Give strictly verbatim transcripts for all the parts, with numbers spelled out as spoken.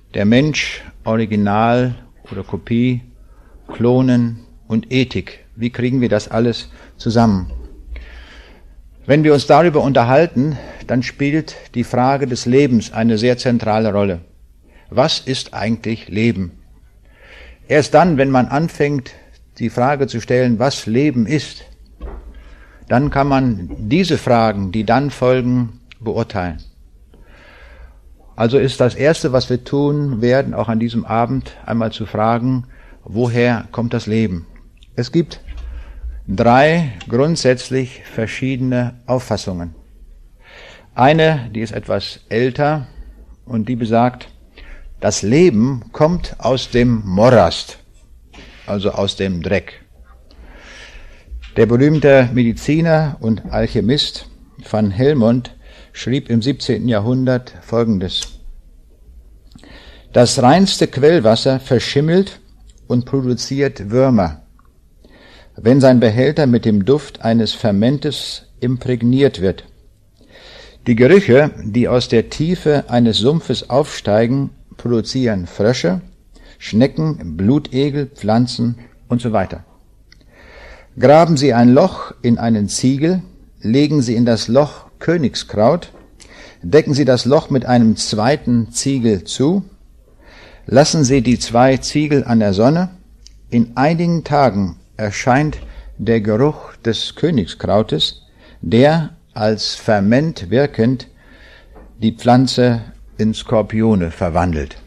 Der Mensch, Original oder Kopie, Klonen und Ethik. Wie kriegen wir das alles zusammen? Wenn wir uns darüber unterhalten, dann spielt die Frage des Lebens eine sehr zentrale Rolle. Was ist eigentlich Leben? Erst dann, wenn man anfängt, die Frage zu stellen, was Leben ist, dann kann man diese Fragen, die dann folgen, beurteilen. Also ist das Erste, was wir tun werden, auch an diesem Abend einmal zu fragen, woher kommt das Leben? Es gibt drei grundsätzlich verschiedene Auffassungen. Eine, die ist etwas älter und die besagt, das Leben kommt aus dem Morast, also aus dem Dreck. Der berühmte Mediziner und Alchemist van Helmont schrieb im siebzehnten Jahrhundert Folgendes: Das reinste Quellwasser verschimmelt und produziert Würmer, wenn sein Behälter mit dem Duft eines Fermentes imprägniert wird. Die Gerüche, die aus der Tiefe eines Sumpfes aufsteigen, produzieren Frösche, Schnecken, Blutegel, Pflanzen und so weiter. Graben Sie ein Loch in einen Ziegel, legen Sie in das Loch Königskraut, decken Sie das Loch mit einem zweiten Ziegel zu, lassen Sie die zwei Ziegel an der Sonne, in einigen Tagen erscheint der Geruch des Königskrautes, der als Ferment wirkend die Pflanze in Skorpione verwandelt.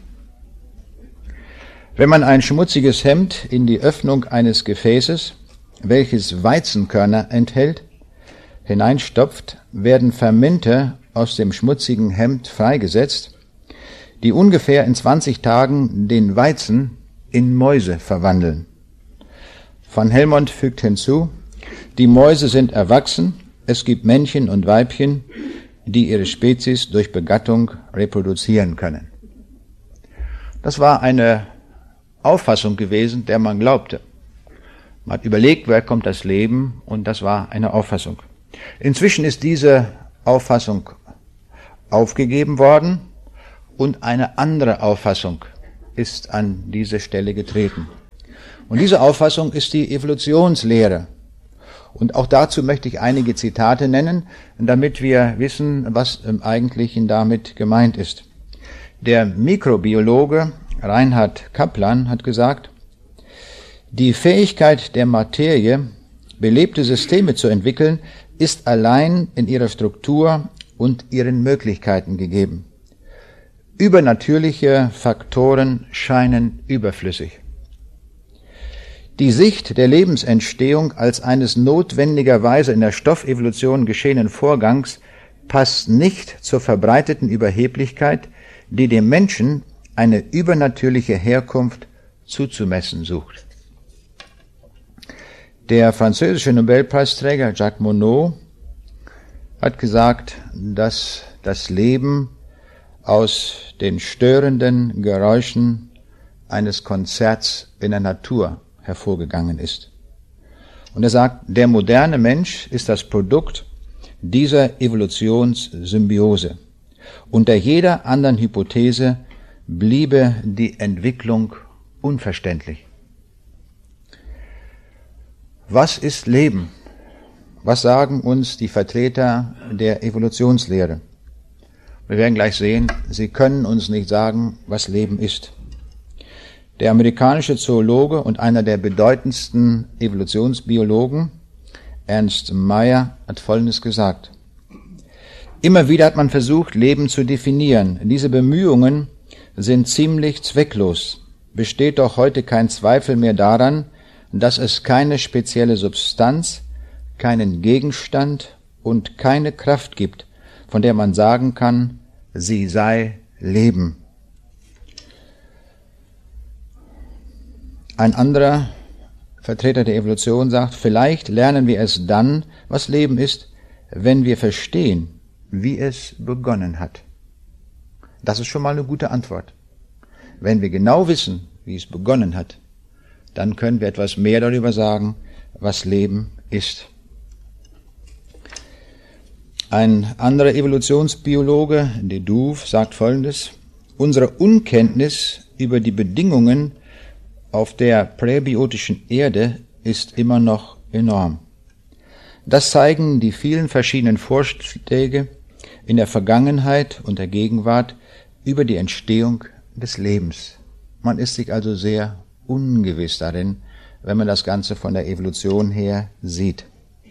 Wenn man ein schmutziges Hemd in die Öffnung eines Gefäßes, welches Weizenkörner enthält, hineinstopft, werden Fermente aus dem schmutzigen Hemd freigesetzt, die ungefähr in zwanzig Tagen den Weizen in Mäuse verwandeln. Van Helmont fügt hinzu, die Mäuse sind erwachsen, es gibt Männchen und Weibchen, die ihre Spezies durch Begattung reproduzieren können. Das war eine Auffassung gewesen, der man glaubte. Man hat überlegt, woher kommt das Leben, und das war eine Auffassung. Inzwischen ist diese Auffassung aufgegeben worden und eine andere Auffassung ist an diese Stelle getreten. Und diese Auffassung ist die Evolutionslehre. Und auch dazu möchte ich einige Zitate nennen, damit wir wissen, was im Eigentlichen damit gemeint ist. Der Mikrobiologe Reinhard Kaplan hat gesagt, die Fähigkeit der Materie, belebte Systeme zu entwickeln, ist allein in ihrer Struktur und ihren Möglichkeiten gegeben. Übernatürliche Faktoren scheinen überflüssig. Die Sicht der Lebensentstehung als eines notwendigerweise in der Stoffevolution geschehenen Vorgangs passt nicht zur verbreiteten Überheblichkeit, die dem Menschen eine übernatürliche Herkunft zuzumessen sucht. Der französische Nobelpreisträger Jacques Monod hat gesagt, dass das Leben aus den störenden Geräuschen eines Konzerts in der Natur hervorgegangen ist. Und er sagt, der moderne Mensch ist das Produkt dieser Evolutionssymbiose. Unter jeder anderen Hypothese bliebe die Entwicklung unverständlich. Was ist Leben? Was sagen uns die Vertreter der Evolutionslehre? Wir werden gleich sehen, sie können uns nicht sagen, was Leben ist. Der amerikanische Zoologe und einer der bedeutendsten Evolutionsbiologen, Ernst Mayr, hat Folgendes gesagt. Immer wieder hat man versucht, Leben zu definieren. Diese Bemühungen sind ziemlich zwecklos. Besteht doch heute kein Zweifel mehr daran, dass es keine spezielle Substanz, keinen Gegenstand und keine Kraft gibt, von der man sagen kann, sie sei Leben. Ein anderer Vertreter der Evolution sagt, vielleicht lernen wir es dann, was Leben ist, wenn wir verstehen, wie es begonnen hat. Das ist schon mal eine gute Antwort. Wenn wir genau wissen, wie es begonnen hat, dann können wir etwas mehr darüber sagen, was Leben ist. Ein anderer Evolutionsbiologe, de Duve, sagt Folgendes: Unsere Unkenntnis über die Bedingungen auf der präbiotischen Erde ist immer noch enorm. Das zeigen die vielen verschiedenen Vorschläge in der Vergangenheit und der Gegenwart über die Entstehung des Lebens. Man ist sich also sehr ungewiss darin, wenn man das Ganze von der Evolution her sieht.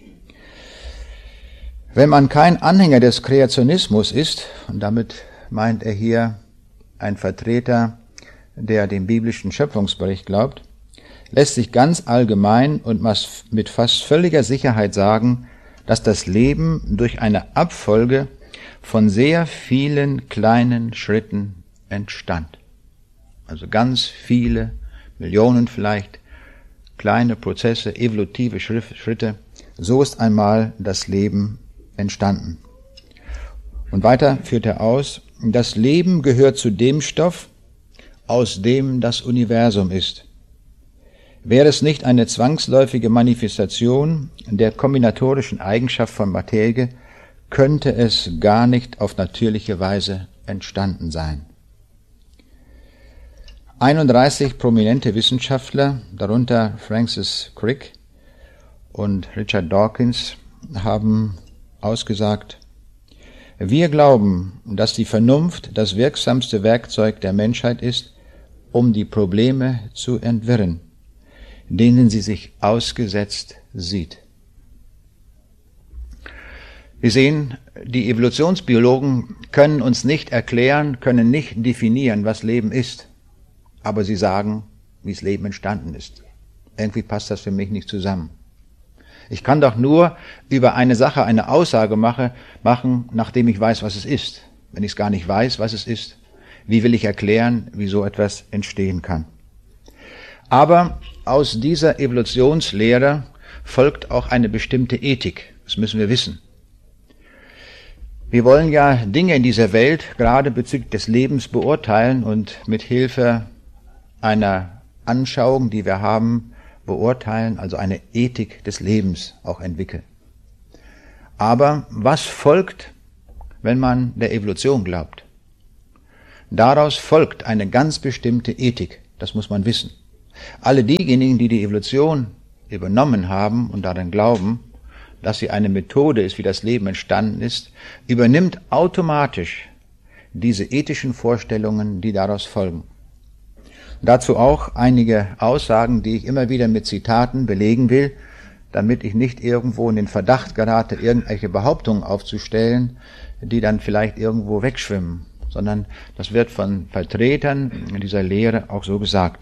Wenn man kein Anhänger des Kreationismus ist, und damit meint er hier ein Vertreter, der dem biblischen Schöpfungsbericht glaubt, lässt sich ganz allgemein und mit fast völliger Sicherheit sagen, dass das Leben durch eine Abfolge von sehr vielen kleinen Schritten entstand. Also ganz viele, Millionen vielleicht, kleine Prozesse, evolutive Schritte. So ist einmal das Leben entstanden. Und weiter führt er aus, das Leben gehört zu dem Stoff, aus dem das Universum ist. Wäre es nicht eine zwangsläufige Manifestation der kombinatorischen Eigenschaft von Materie, könnte es gar nicht auf natürliche Weise entstanden sein. einunddreißig prominente Wissenschaftler, darunter Francis Crick und Richard Dawkins, haben ausgesagt, wir glauben, dass die Vernunft das wirksamste Werkzeug der Menschheit ist, um die Probleme zu entwirren, denen sie sich ausgesetzt sieht. Wir sehen, die Evolutionsbiologen können uns nicht erklären, können nicht definieren, was Leben ist, aber sie sagen, wie das Leben entstanden ist. Irgendwie passt das für mich nicht zusammen. Ich kann doch nur über eine Sache eine Aussage mache, machen, nachdem ich weiß, was es ist. Wenn ich es gar nicht weiß, was es ist, wie will ich erklären, wie so etwas entstehen kann? Aber aus dieser Evolutionslehre folgt auch eine bestimmte Ethik. Das müssen wir wissen. Wir wollen ja Dinge in dieser Welt gerade bezüglich des Lebens beurteilen und mit Hilfe einer Anschauung, die wir haben, beurteilen, also eine Ethik des Lebens auch entwickeln. Aber was folgt, wenn man der Evolution glaubt? Daraus folgt eine ganz bestimmte Ethik, das muss man wissen. Alle diejenigen, die die Evolution übernommen haben und daran glauben, dass sie eine Methode ist, wie das Leben entstanden ist, übernimmt automatisch diese ethischen Vorstellungen, die daraus folgen. Dazu auch einige Aussagen, die ich immer wieder mit Zitaten belegen will, damit ich nicht irgendwo in den Verdacht gerate, irgendwelche Behauptungen aufzustellen, die dann vielleicht irgendwo wegschwimmen, sondern das wird von Vertretern dieser Lehre auch so gesagt.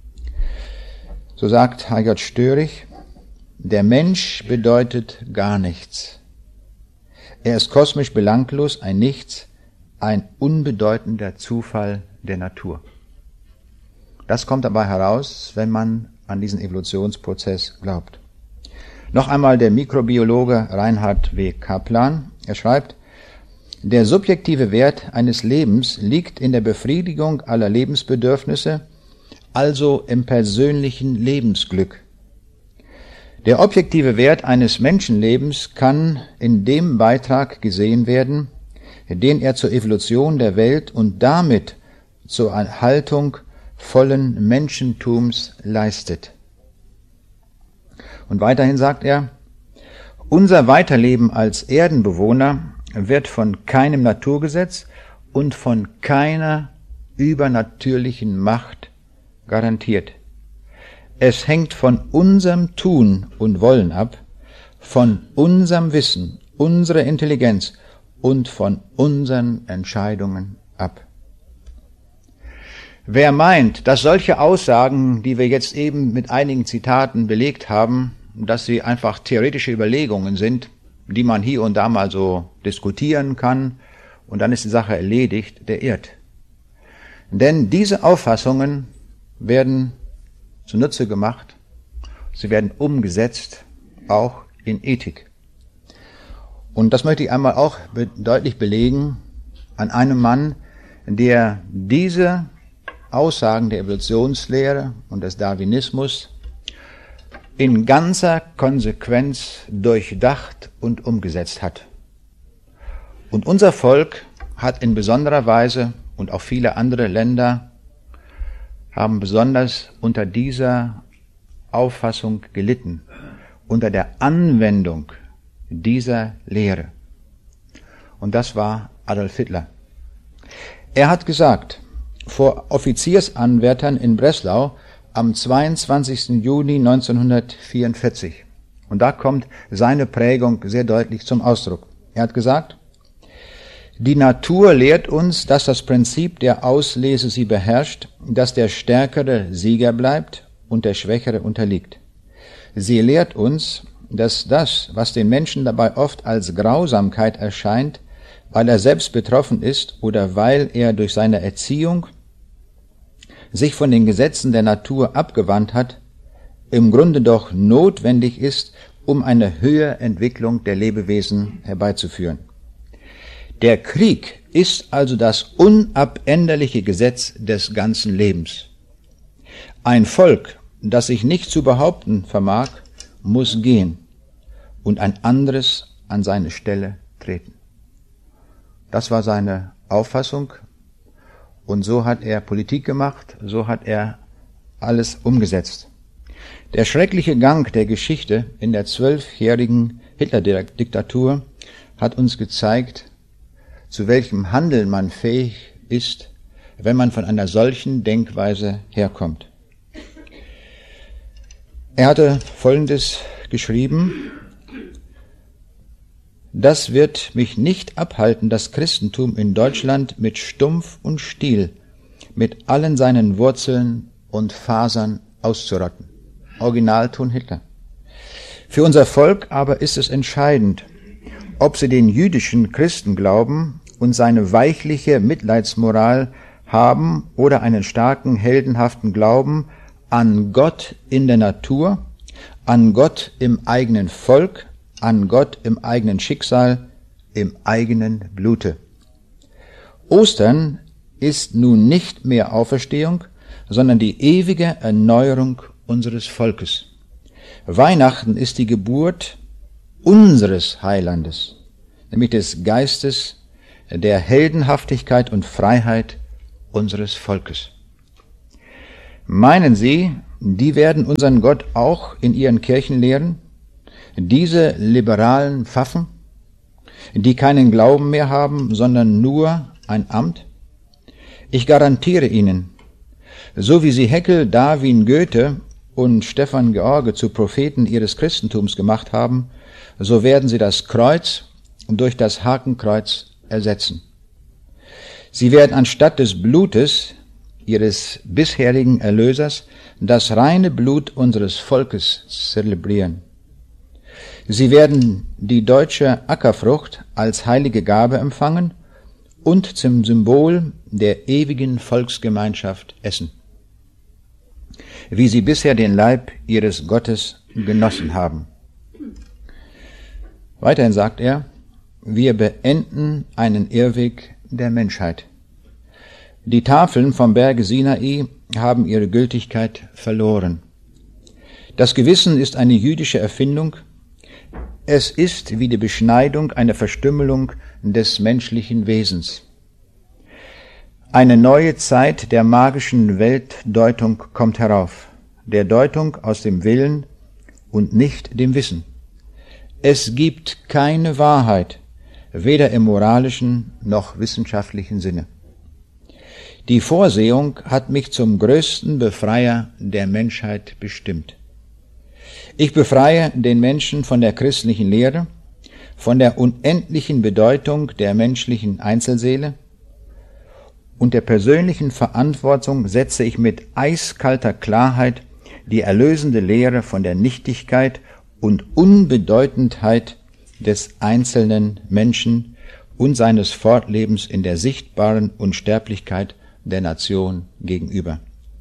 So sagt H J Störig, der Mensch bedeutet gar nichts. Er ist kosmisch belanglos, ein Nichts, ein unbedeutender Zufall der Natur. Das kommt dabei heraus, wenn man an diesen Evolutionsprozess glaubt. Noch einmal der Mikrobiologe Reinhard W. Kaplan. Er schreibt, der subjektive Wert eines Lebens liegt in der Befriedigung aller Lebensbedürfnisse, also im persönlichen Lebensglück. Der objektive Wert eines Menschenlebens kann in dem Beitrag gesehen werden, den er zur Evolution der Welt und damit zur Erhaltung vollen Menschentums leistet. Und weiterhin sagt er, unser Weiterleben als Erdenbewohner wird von keinem Naturgesetz und von keiner übernatürlichen Macht garantiert. Es hängt von unserem Tun und Wollen ab, von unserem Wissen, unserer Intelligenz und von unseren Entscheidungen ab. Wer meint, dass solche Aussagen, die wir jetzt eben mit einigen Zitaten belegt haben, dass sie einfach theoretische Überlegungen sind, die man hier und da mal so diskutieren kann und dann ist die Sache erledigt, der irrt. Denn diese Auffassungen werden zunutze gemacht, sie werden umgesetzt, auch in Ethik. Und das möchte ich einmal auch deutlich belegen an einem Mann, der diese Aussagen der Evolutionslehre und des Darwinismus in ganzer Konsequenz durchdacht und umgesetzt hat. Und unser Volk hat in besonderer Weise und auch viele andere Länder haben besonders unter dieser Auffassung gelitten, unter der Anwendung dieser Lehre. Und das war Adolf Hitler. Er hat gesagt, vor Offiziersanwärtern in Breslau am zweiundzwanzigsten Juni neunzehnhundertvierundvierzig. Und da kommt seine Prägung sehr deutlich zum Ausdruck. Er hat gesagt, die Natur lehrt uns, dass das Prinzip der Auslese sie beherrscht, dass der Stärkere Sieger bleibt und der Schwächere unterliegt. Sie lehrt uns, dass das, was den Menschen dabei oft als Grausamkeit erscheint, weil er selbst betroffen ist oder weil er durch seine Erziehung sich von den Gesetzen der Natur abgewandt hat, im Grunde doch notwendig ist, um eine höhere Entwicklung der Lebewesen herbeizuführen. Der Krieg ist also das unabänderliche Gesetz des ganzen Lebens. Ein Volk, das sich nicht zu behaupten vermag, muss gehen und ein anderes an seine Stelle treten. Das war seine Auffassung und so hat er Politik gemacht, so hat er alles umgesetzt. Der schreckliche Gang der Geschichte in der zwölfjährigen Hitler-Diktatur hat uns gezeigt, zu welchem Handeln man fähig ist, wenn man von einer solchen Denkweise herkommt. Er hatte Folgendes geschrieben: Das wird mich nicht abhalten, das Christentum in Deutschland mit Stumpf und Stiel, mit allen seinen Wurzeln und Fasern auszurotten. Originalton Hitler. Für unser Volk aber ist es entscheidend, ob sie den jüdischen Christenglauben und seine weichliche Mitleidsmoral haben oder einen starken, heldenhaften Glauben an Gott in der Natur, an Gott im eigenen Volk, an Gott im eigenen Schicksal, im eigenen Blute. Ostern ist nun nicht mehr Auferstehung, sondern die ewige Erneuerung unseres Volkes. Weihnachten ist die Geburt unseres Heilandes, nämlich des Geistes der Heldenhaftigkeit und Freiheit unseres Volkes. Meinen Sie, die werden unseren Gott auch in ihren Kirchen lehren? Diese liberalen Pfaffen, die keinen Glauben mehr haben, sondern nur ein Amt? Ich garantiere Ihnen, so wie Sie Haeckel, Darwin, Goethe und Stefan George zu Propheten ihres Christentums gemacht haben, so werden sie das Kreuz durch das Hakenkreuz ersetzen. Sie werden anstatt des Blutes ihres bisherigen Erlösers das reine Blut unseres Volkes zelebrieren. Sie werden die deutsche Ackerfrucht als heilige Gabe empfangen und zum Symbol der ewigen Volksgemeinschaft essen, wie sie bisher den Leib ihres Gottes genossen haben. Weiterhin sagt er, wir beenden einen Irrweg der Menschheit. Die Tafeln vom Berge Sinai haben ihre Gültigkeit verloren. Das Gewissen ist eine jüdische Erfindung. Es ist wie die Beschneidung eine Verstümmelung des menschlichen Wesens. Eine neue Zeit der magischen Weltdeutung kommt herauf, der Deutung aus dem Willen und nicht dem Wissen. Es gibt keine Wahrheit, weder im moralischen noch wissenschaftlichen Sinne. Die Vorsehung hat mich zum größten Befreier der Menschheit bestimmt. Ich befreie den Menschen von der christlichen Lehre, von der unendlichen Bedeutung der menschlichen Einzelseele und der persönlichen Verantwortung setze ich mit eiskalter Klarheit die erlösende Lehre von der Nichtigkeit und Unbedeutendheit des einzelnen Menschen und seines Fortlebens in der sichtbaren Unsterblichkeit der Nation gegenüber.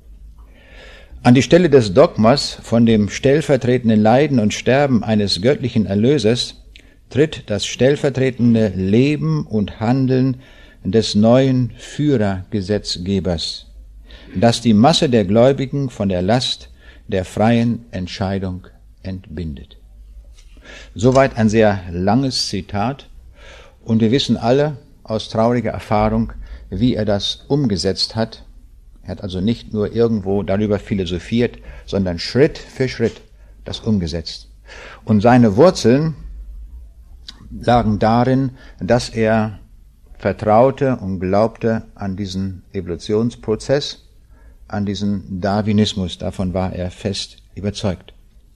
An die Stelle des Dogmas von dem stellvertretenden Leiden und Sterben eines göttlichen Erlösers tritt das stellvertretende Leben und Handeln des neuen Führergesetzgebers, das die Masse der Gläubigen von der Last der freien Entscheidung entbindet. Soweit ein sehr langes Zitat, und wir wissen alle aus trauriger Erfahrung, wie er das umgesetzt hat. Er hat also nicht nur irgendwo darüber philosophiert, sondern Schritt für Schritt das umgesetzt. Und seine Wurzeln lagen darin, dass er vertraute und glaubte an diesen Evolutionsprozess, an diesen Darwinismus. Davon war er fest überzeugt.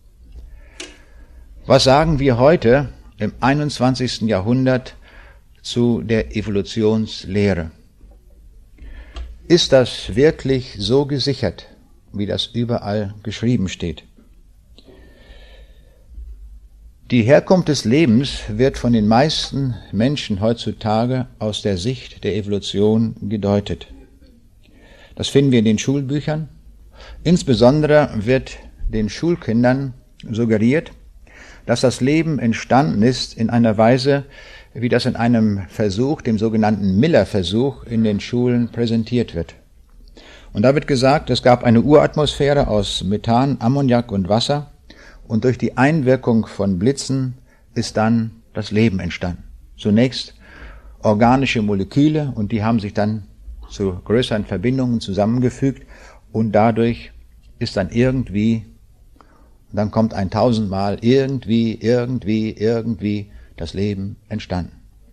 Was sagen wir heute im einundzwanzigsten Jahrhundert zu der Evolutionslehre? Ist das wirklich so gesichert, wie das überall geschrieben steht? Die Herkunft des Lebens wird von den meisten Menschen heutzutage aus der Sicht der Evolution gedeutet. Das finden wir in den Schulbüchern. Insbesondere wird den Schulkindern suggeriert, dass das Leben entstanden ist in einer Weise, wie das in einem Versuch, dem sogenannten Miller-Versuch, in den Schulen präsentiert wird. Und da wird gesagt, es gab eine Uratmosphäre aus Methan, Ammoniak und Wasser, und durch die Einwirkung von Blitzen ist dann das Leben entstanden. Zunächst organische Moleküle, und die haben sich dann zu größeren Verbindungen zusammengefügt, und dadurch ist dann irgendwie, dann kommt ein tausendmal irgendwie, irgendwie, irgendwie das Leben entstanden.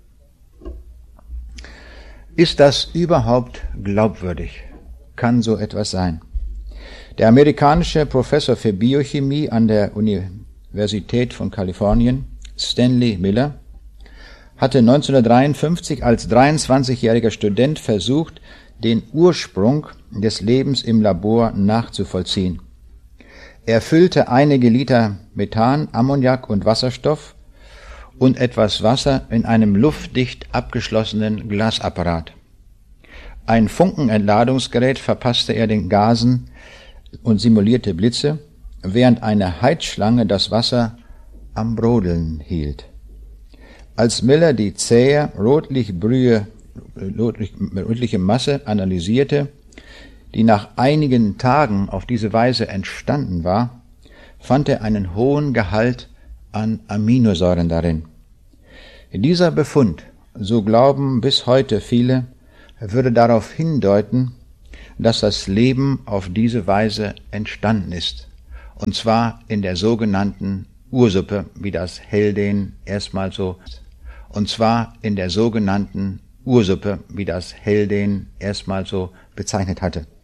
Ist das überhaupt glaubwürdig? Kann so etwas sein? Der amerikanische Professor für Biochemie an der Universität von Kalifornien, Stanley Miller, hatte neunzehnhundertdreiundfünfzig als dreiundzwanzigjähriger Student versucht, den Ursprung des Lebens im Labor nachzuvollziehen. Er füllte einige Liter Methan, Ammoniak und Wasserstoff und etwas Wasser in einem luftdicht abgeschlossenen Glasapparat. Ein Funkenentladungsgerät verpasste er den Gasen und simulierte Blitze, während eine Heizschlange das Wasser am Brodeln hielt. Als Miller die zähe, rotlich-brühe, rotliche Masse analysierte, die nach einigen Tagen auf diese Weise entstanden war, fand er einen hohen Gehalt an Aminosäuren darin. Dieser Befund, so glauben bis heute viele, würde darauf hindeuten, dass das Leben auf diese Weise entstanden ist, und zwar in der sogenannten Ursuppe, wie das Haldane erstmal so, und zwar in der sogenannten Ursuppe, wie das Haldane erstmal so bezeichnet hatte.